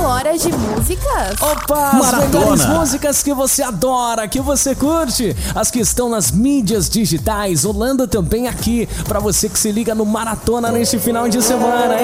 horas de músicas. Opa, as melhores músicas que você adora, que você curte, as que estão nas mídias digitais, rolando também aqui, pra você que se liga no Maratona neste final de semana, hein?